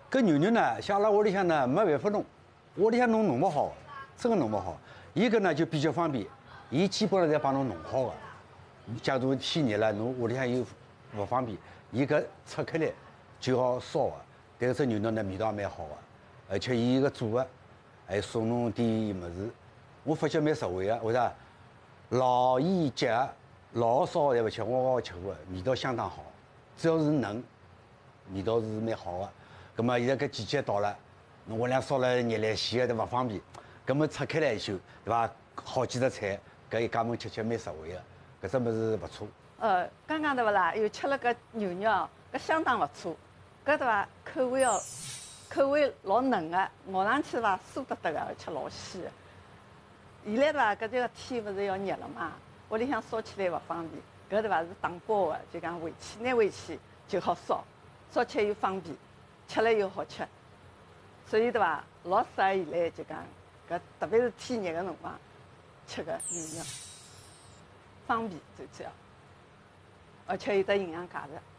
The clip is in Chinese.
搿牛肉呢，像阿拉屋里向呢没办法弄，屋里向弄不好，真个弄不好。伊搿呢就比较方便，伊基本上侪帮侬弄好个。假如天热了，侬屋里向又勿方便，伊搿拆开来就好烧个。但是牛肉呢味道也蛮好个，而且伊个做个还送侬点物事，我发觉蛮实惠个。为啥？老盐结合，老烧侪勿吃，我吃过，味道相当好。只要是嫩，味道是蛮好个。葛末现在搿季节到了，侬屋里向烧了热来咸个都勿方便，葛末拆开来一修，对伐？好几只菜，搿一家门吃蛮实惠个，搿只物事勿错。 刚刚对勿啦？又吃了搿牛肉哦，搿相当勿错，搿对伐？口味老嫩个，咬上去伐酥得得个，而且老鲜个。现在对伐？搿这个天勿是要热了嘛，屋里向烧起来勿方便，搿对伐是打包个，就讲回去拿回去就好烧，烧起来又方便，吃了又好吃，所以对伐？老适合现在就讲搿，特别是天热个辰光吃个牛肉，方便最主要，而且有得营养价值。